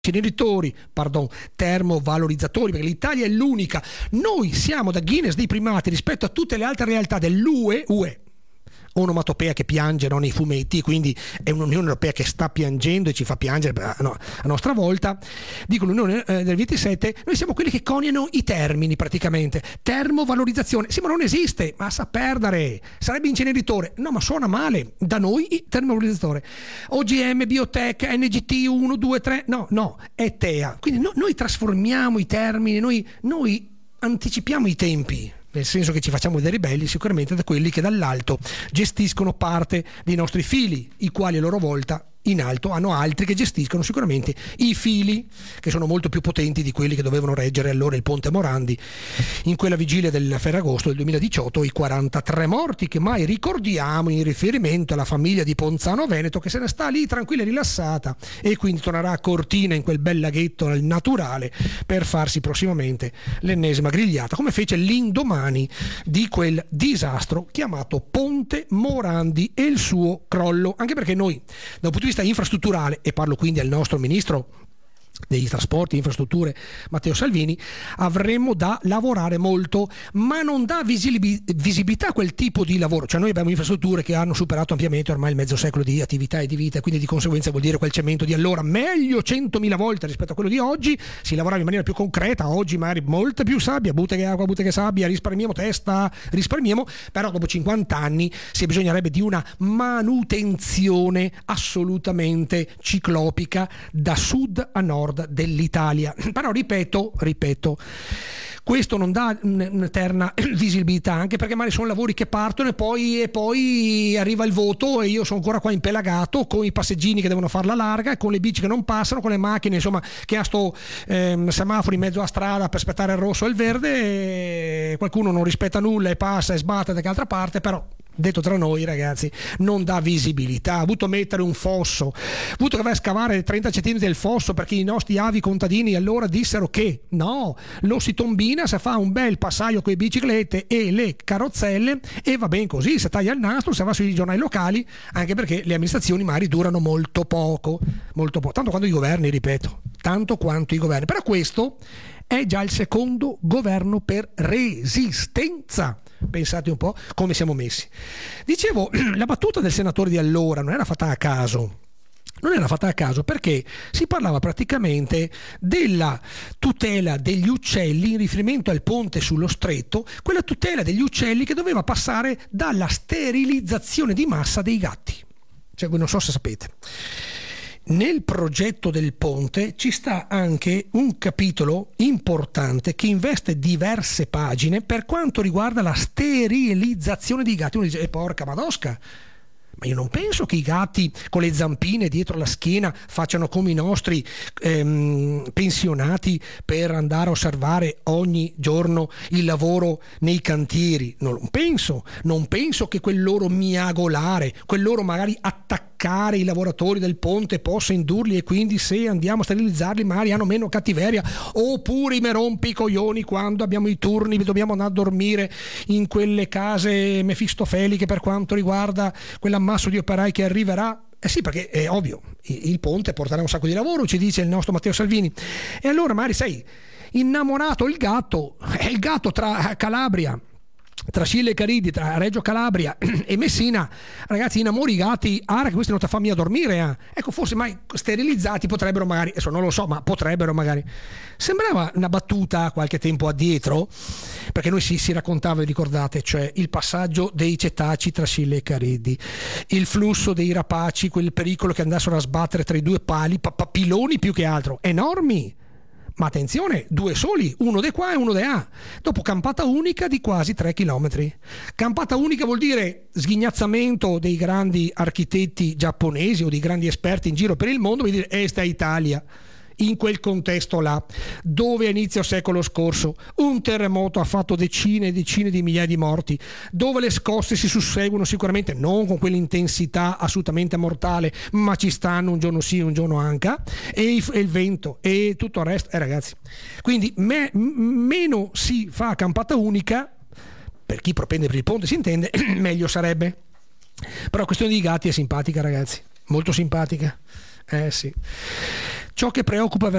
termovalorizzatori, perché l'Italia è l'unica. Noi siamo da Guinness dei primati rispetto a tutte le altre realtà dell'UE, onomatopea che piange, no, nei fumetti, quindi è un'Unione Europea che sta piangendo e ci fa piangere a nostra volta. Dico l'Unione del 27, noi siamo quelli che coniano i termini praticamente. Termovalorizzazione, sì, ma non esiste, ma sa perdere, sarebbe inceneritore, no, ma suona male. Da noi termovalorizzatore. OGM, biotech, NGT 1, 2, 3, no, è TEA. Quindi noi trasformiamo i termini, noi anticipiamo i tempi, nel senso che ci facciamo vedere belli sicuramente da quelli che dall'alto gestiscono parte dei nostri fili, i quali a loro volta in alto hanno altri che gestiscono sicuramente i fili, che sono molto più potenti di quelli che dovevano reggere allora il ponte Morandi in quella vigilia del Ferragosto del 2018, i 43 morti che mai ricordiamo in riferimento alla famiglia di Ponzano Veneto, che se ne sta lì tranquilla e rilassata e quindi tornerà a Cortina in quel bel laghetto al naturale per farsi prossimamente l'ennesima grigliata, come fece l'indomani di quel disastro chiamato Ponte Morandi e il suo crollo. Anche perché noi, dal punto di vista infrastrutturale, e parlo quindi al nostro ministro dei trasporti e infrastrutture Matteo Salvini, avremmo da lavorare molto, ma non dà visibilità a quel tipo di lavoro. Cioè noi abbiamo infrastrutture che hanno superato ampiamente ormai il mezzo secolo di attività e di vita, e quindi di conseguenza vuol dire quel cemento di allora meglio 100.000 volte rispetto a quello di oggi. Si lavorava in maniera più concreta, oggi magari molta più sabbia, butte che acqua, butte che sabbia, risparmiamo testa, risparmiamo, però dopo 50 anni bisognerebbe di una manutenzione assolutamente ciclopica da sud a nord dell'Italia. Però ripeto, questo non dà un'eterna visibilità, anche perché magari sono lavori che partono e poi arriva il voto e io sono ancora qua impelagato con i passeggini che devono farla larga, con le bici che non passano, con le macchine insomma che ha sto semaforo in mezzo alla strada per aspettare il rosso e il verde, e qualcuno non rispetta nulla e passa e sbatte da che altra parte. Però detto tra noi, ragazzi, non dà visibilità. Ha avuto mettere un fosso, ha avuto che scavare 30 cm del fosso perché i nostri avi contadini allora dissero che no, lo si tombina, si fa un bel passaggio con le biciclette e le carrozzelle e va ben così, si taglia il nastro, si va sui giornali locali, anche perché le amministrazioni magari durano molto poco, tanto quanto i governi, ripeto, tanto quanto i governi. Però questo è già il secondo governo per resistenza. Pensate un po' come siamo messi. Dicevo, la battuta del senatore di allora non era fatta a caso. Non era fatta a caso, perché si parlava praticamente della tutela degli uccelli in riferimento al ponte sullo stretto, quella tutela degli uccelli che doveva passare dalla sterilizzazione di massa dei gatti. Cioè, voi non so se sapete. Nel progetto del ponte ci sta anche un capitolo importante che investe diverse pagine per quanto riguarda la sterilizzazione dei gatti. Uno dice, porca madosca, ma io non penso che i gatti con le zampine dietro la schiena facciano come i nostri pensionati per andare a osservare ogni giorno il lavoro nei cantieri. Non penso che quel loro miagolare, quel loro magari attaccare i lavoratori del ponte possa indurli, e quindi se andiamo a sterilizzarli magari hanno meno cattiveria. Oppure mi rompi i coglioni quando abbiamo i turni, dobbiamo andare a dormire in quelle case mefistofelike per quanto riguarda quell'ammasso di operai che arriverà. Sì, perché è ovvio, il ponte porterà un sacco di lavoro, ci dice il nostro Matteo Salvini. E allora magari sei innamorato il gatto tra Calabria, tra Scilla e Cariddi, tra Reggio Calabria e Messina, ragazzi, innamori i gatti, che questi non ti fanno mica dormire, Ecco, forse mai sterilizzati potrebbero magari, adesso non lo so, ma potrebbero magari. Sembrava una battuta qualche tempo addietro, perché noi si raccontava, ricordate, cioè il passaggio dei cetacei tra Scilla e Cariddi, il flusso dei rapaci, quel pericolo che andassero a sbattere tra i due pali, piloni più che altro, enormi. Ma attenzione, due soli, uno di qua e uno di là, dopo campata unica di quasi 3 chilometri. Campata unica vuol dire sghignazzamento dei grandi architetti giapponesi o di grandi esperti in giro per il mondo, vuol dire esta Italia. In quel contesto là, dove a inizio secolo scorso un terremoto ha fatto decine e decine di migliaia di morti, dove le scosse si susseguono sicuramente non con quell'intensità assolutamente mortale, ma ci stanno un giorno sì, un giorno anche, e il vento e tutto il resto, ragazzi. Quindi meno si fa campata unica, per chi propende per il ponte si intende, meglio sarebbe. Però la questione dei gatti è simpatica, ragazzi, molto simpatica. Sì. Ciò che preoccupa